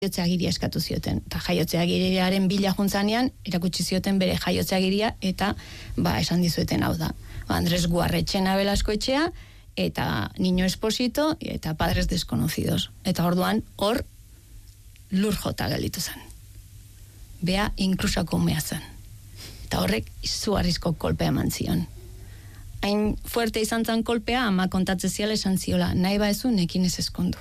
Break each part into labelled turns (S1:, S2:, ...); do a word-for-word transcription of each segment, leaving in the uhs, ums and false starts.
S1: jaiotze agiria eskatu zioten. Eta jaiotze agiriaren bila juntzanean, erakutsi zioten bere jaiotze agiria, eta ba, esan dizueten hau da. Ba, Andres Guarretxena Belasko etxea, eta Niño Esposito, eta Padres Desconocidos. Eta orduan, hor, lur jota gelditu zen. Bea, inklusako umea zen. Eta horrek, izugarrizko kolpea eman zion. Hain fuerte izan zen kolpea, ama kontatze ziala esan ziola, nahi ba ezu, nekin ez eskondu.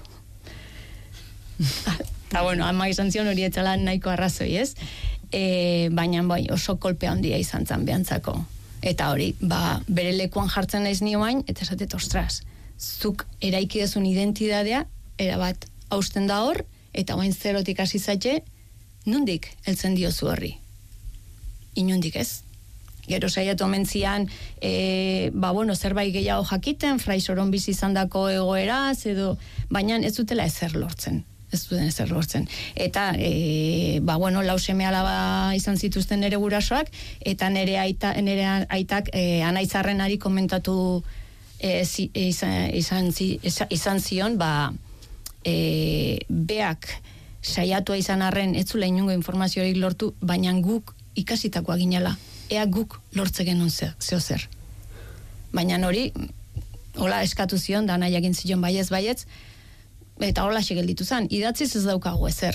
S1: Eta bueno, ama izan zion hori etzala nahiko arrazoi, ez? E, baina bai, oso kolpea handia izan zen behantzako. Eta hori, ba, bere lekuan jartzen naiz nioain, eta esatet, ostras, zuk eraiki dezun identidadea, erabat hausten da hor, eta oain zerotik hasi zaite, nondik heltzen diozu horri? Inundik ez? Gero saiatu omentzian, e, ba bueno, zerbait gehiago jakiten, fraisoron bizi izandako egoeraz, edo, baina ez dutela ezer lortzen. Ez duten ezer lortzen. Eta, e, ba, bueno, lau seme alaba izan zituzten nere gurasoak, eta nere, aita, nere aitak e, anaitzarrenari komentatu e, zi, izan, izan, izan zion, ba, e, beak saiatua izan arren, ez zula inungo informaziorik lortu, baina guk ikasitakoa ginela, ea guk lortze genuen zeo zer. Baina hori, hola eskatu zion, da nahi egin zion baiez baietz, eta hola gelditu zen, idatziz ez daukagu ezer.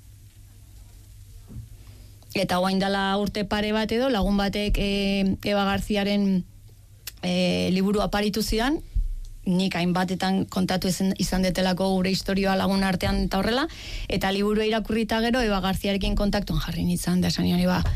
S1: Eta oain dela urte pare bat edo, lagun batek e, Eba Garziaren e, liburu aparitu zidan, nik hainbatetan kontatu izan, izan detelako gure historioa lagun artean eta horrela, eta liburu irakurrita gero Eba Garziarekin kontaktuan jarri nintzen, da esan nion, Eba,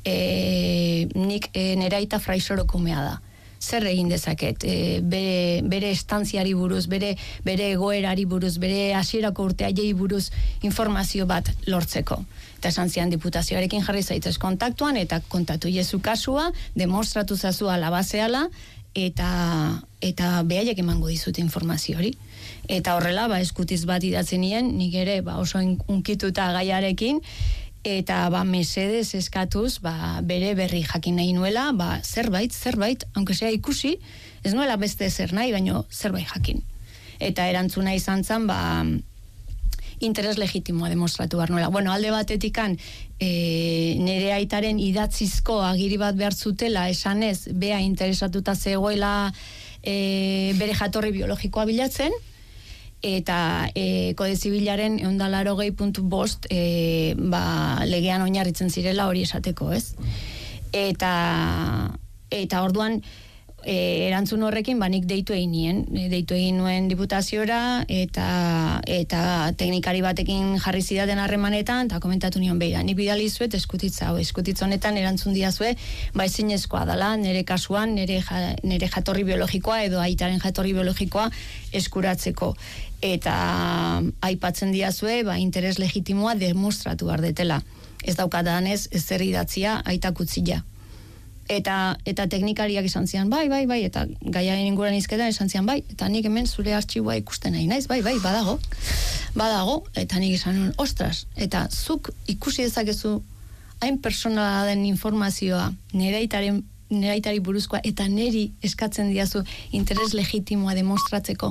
S1: e, nik e, nera aita fraisoroko umea da. Zer egin dezaket, e, bere, bere estantziari buruz, bere, bere egoerari buruz, bere hasierako urteaiei buruz informazio bat lortzeko. Eta esan zian diputazioarekin jarri zaitez kontaktuan, eta kontatu jezu kasua, demostratu zazu alabazeala, eta, eta behaiek emango dizute informazio hori. Eta horrela, ba, eskutiz bat idatzen nien, nik ere ba, oso unkituta gaiarekin, eta ba mesedez eskatuz, ba bere berri jakin nahi nuela, ba zerbait, zerbait, aunque sea ikusi, ez nuela beste zer nahi, baino zerbait jakin. Eta erantzuna izan zen, ba interes legitimoa demostratu behar nuela. Bueno, alde batetikan, e, nere aitaren idatzizko agiri bat behar zutela, esanez, bea interesatuta zegoela e, bere jatorri biologikoa bilatzen, eta e, kode zibilaren ehun eta laurogei puntu bost e, ba, legean oinarritzen zirela hori esateko, ez? Eta, eta orduan e, erantzun horrekin ba, nik deitu egin nien, deitu egin nuen diputaziora, eta, eta teknikari batekin jarri zidaten harremanetan, eta komentatu nion beira, nik bidali zuet eskutitza, hau, eskutitza honetan erantzun diazue, ba ezinezkoa dela, nire kasuan, nire, ja, nire jatorri biologikoa, edo aitaren jatorri biologikoa eskuratzeko. Eta aipatzen diazue, ba, interes legitimoa demostratu behar detela. Ez daukadanez, ez zer idatzia aitak utzila. Eta, eta teknikariak izan zian, bai, bai, bai, eta gaiaren inguran izketan izan zian, bai, eta nik hemen zure artxiboa ikusten nahi naiz, bai, bai, badago, badago, eta nik izan nuen, ostras, eta zuk ikusi dezakezu hain personala den informazioa, nire aitaren, nire aitari buruzkoa, eta niri eskatzen diazu interes legitimoa demostratzeko.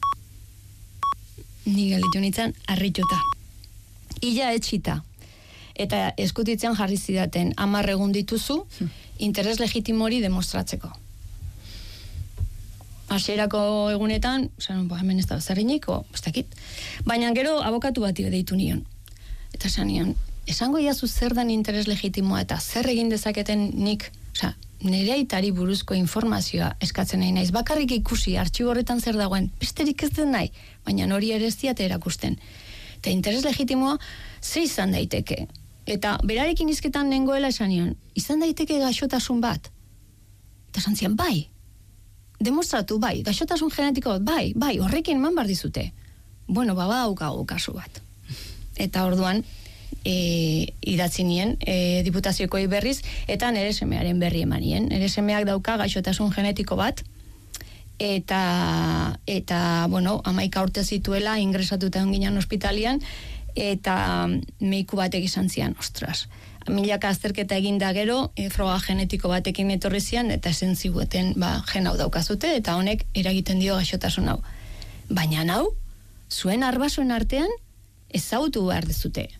S1: Ni gelitu nintzen harrituta. Ila etxita. Eta eskutitzen jarri zidaten hamar egun dituzu interes legitimo hori demostratzeko. Hasierako egunetan, esan, ba, hemen ez da zerrinik, o, ez dakit. Baina gero abokatu bati deitu nion. Eta esan nion, esango iazu zer den interes legitimoa eta zer egin dezaketen nik, osea, nire aitari buruzko informazioa eskatzen nahi naiz, bakarrik ikusi artxibo horretan zer dagoen, besterik ez den nahi, baina hori ere ez diate erakusten. Eta interes legitimoa ze izan daiteke. Eta berarekin izketan nengoela esan nion, izan daiteke gaixotasun bat. Eta esan zian, bai, demostratu, bai, gaixotasun genetiko bat, bai, bai, horrekin eman behar dizute. Bueno, baba daukagu kasu bat. Eta orduan, E, idatzi nien e, diputaziokoei berriz, eta nere semearen berri eman nien. Nere semeak dauka gaixotasun genetiko bat, eta, eta bueno, hamaika urte zituela, ingresatuta onginan ospitalian, eta meiku batek izan zian, ostras, milaka azterketa eginda gero, e, froga genetiko batekin etorri zian, eta esen zigueten, ba, gen hau daukazute, eta honek eragiten dio gaixotasun hau. Baina hau, zuen arbasoen artean, ezagutu behar dezute.